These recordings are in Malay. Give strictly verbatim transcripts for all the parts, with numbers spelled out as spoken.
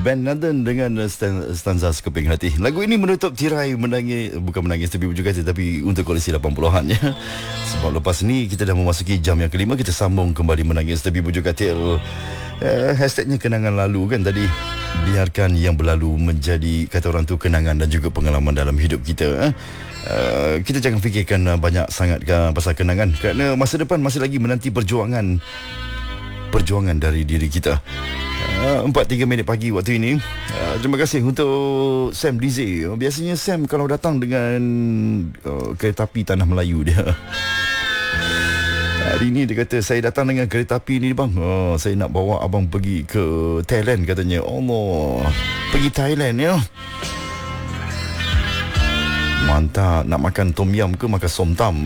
Ben Nathan dengan stan- stanza Sekeping Hati. Lagu ini menutup tirai menangis, bukan menangis tapi bujuk hati, tapi untuk koleksi lapan puluhan ya. Sebab lepas ni kita dah memasuki jam yang kelima, kita sambung kembali menangis tapi bujuk hati. Uh, hashtagnya kenangan lalu kan tadi. Biarkan yang berlalu menjadi, kata orang tu, kenangan dan juga pengalaman dalam hidup kita. Eh? Uh, kita jangan fikirkan uh, banyak sangat uh, pasal kenangan, kerana masa depan masih lagi menanti perjuangan perjuangan dari diri kita. uh, empat tiga minit pagi waktu ini. uh, Terima kasih untuk Sam Dizi. uh, Biasanya Sam kalau datang dengan uh, kereta api Tanah Melayu dia. Hari ni dia kata, saya datang dengan kereta api ni bang, oh, saya nak bawa abang pergi ke Thailand katanya. Allah, pergi Thailand ya. Mantap. Nak makan tom yum ke makan som tam?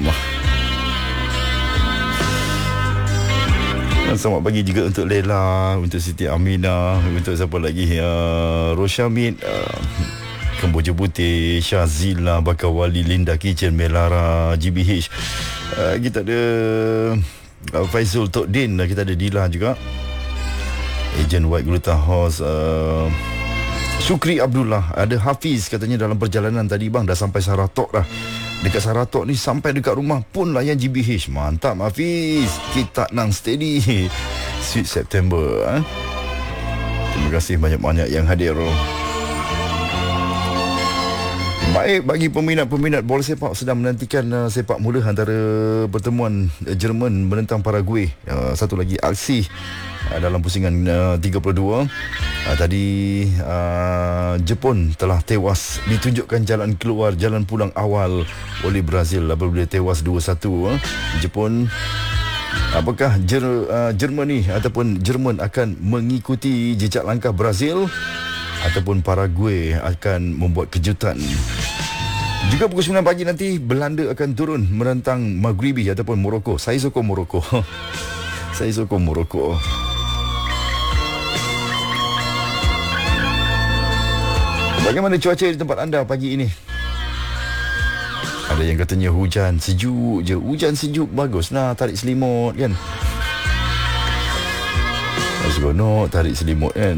Selamat pagi juga untuk Lela, untuk Siti Aminah, untuk siapa lagi, uh, Roshamid, uh, Kemboja Putih, Syazila, Bakawali, Linda Kitchen, Melara, G B H. Uh, kita ada uh, Faizul Tok Din, kita ada Dila juga, Agent White Gluta House, uh, Syukri Abdullah, ada Hafiz katanya dalam perjalanan tadi bang, dah sampai Saratok dah. Dekat Saratok ni sampai dekat rumah pun layan G B H. Mantap Hafiz, kita nang steady. Sweet September. eh? Terima kasih banyak-banyak yang hadir. Baik, bagi peminat-peminat bola sepak sedang menantikan uh, sepak mula antara pertemuan uh, Jerman menentang Paraguay. Uh, satu lagi aksi uh, dalam pusingan uh, tiga puluh dua. Uh, tadi uh, Jepun telah tewas, ditunjukkan jalan keluar, jalan pulang awal oleh Brazil apabila tewas dua satu. Uh. Jepun, apakah Jer- uh, Germany ataupun Jerman akan mengikuti jejak langkah Brazil, ataupun Paraguay akan membuat kejutan? Juga pukul sembilan pagi nanti Belanda akan turun menentang Maghribi ataupun Morocco. Saya sokong Morocco. Saya sokong Morocco. Bagaimana cuaca di tempat anda pagi ini? Ada yang katanya hujan, sejuk je. Hujan sejuk bagus. Nah, tarik selimut kan. Seronok tarik selimut kan.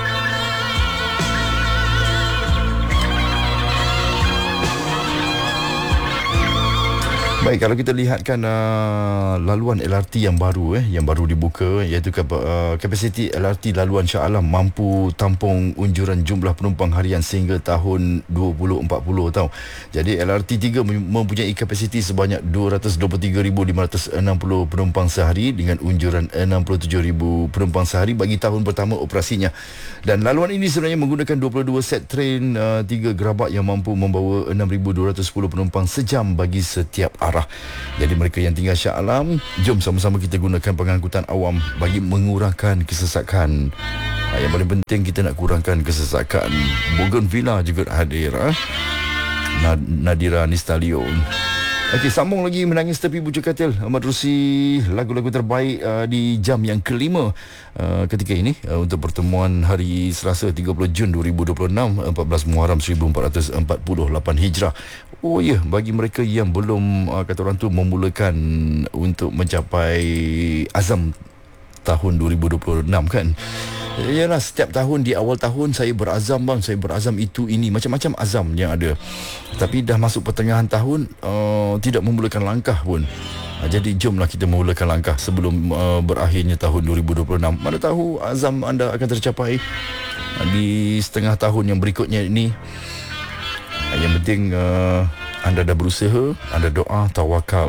Baik, kalau kita lihatkan uh, laluan L R T yang baru eh yang baru dibuka, iaitu uh, kapasiti L R T laluan Shah Alam mampu tampung unjuran jumlah penumpang harian sehingga tahun dua ribu empat puluh tau. Jadi L R T tiga mempunyai kapasiti sebanyak dua ratus dua puluh tiga ribu lima ratus enam puluh penumpang sehari dengan unjuran enam puluh tujuh ribu penumpang sehari bagi tahun pertama operasinya. Dan laluan ini sebenarnya menggunakan dua puluh dua set train uh, tiga gerabak yang mampu membawa enam ribu dua ratus sepuluh penumpang sejam bagi setiap arah. Jadi mereka yang tinggal Shah Alam, jom sama-sama kita gunakan pengangkutan awam bagi mengurangkan kesesakan. Yang paling penting kita nak kurangkan kesesakan. Bougainvillea juga hadir. Ha? Nadira Nistalio. Okey, sambung lagi menangis tepi bujuk katil. Menerusi lagu-lagu terbaik uh, di jam yang kelima uh, ketika ini uh, untuk pertemuan hari Selasa tiga puluh Jun dua ribu dua puluh enam, empat belas Muharram seribu empat ratus empat puluh lapan Hijrah. Oh ya, yeah, bagi mereka yang belum uh, kata orang tu memulakan untuk mencapai azam tahun dua ribu dua puluh enam kan. Yalah, setiap tahun di awal tahun saya berazam bang, saya berazam itu ini, macam-macam azam yang ada. Tapi dah masuk pertengahan tahun uh, tidak memulakan langkah pun. uh, Jadi jomlah kita memulakan langkah sebelum uh, berakhirnya tahun dua ribu dua puluh enam. Mana tahu azam anda akan tercapai uh, di setengah tahun yang berikutnya ini. uh, Yang penting uh, anda dah berusaha, anda doa, tawakal.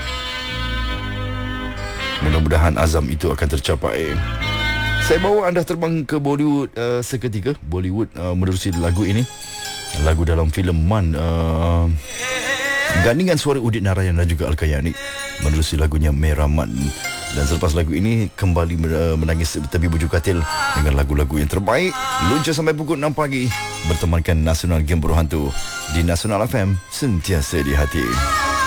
Mudah-mudahan azam itu akan tercapai. Saya bawa anda terbang ke Bollywood uh, seketika. Bollywood uh, menerusi lagu ini, lagu dalam filem Man, uh, gandingan suara Udit Narayan dan juga Al-Kayani, menerusi lagunya Meraman. Dan selepas lagu ini kembali uh, menangis tepi bujuk katil dengan lagu-lagu yang terbaik. Luncur sampai pukul enam pagi bertemankan Nasional Game Berhantu di Nasional F M, sentiasa di hati.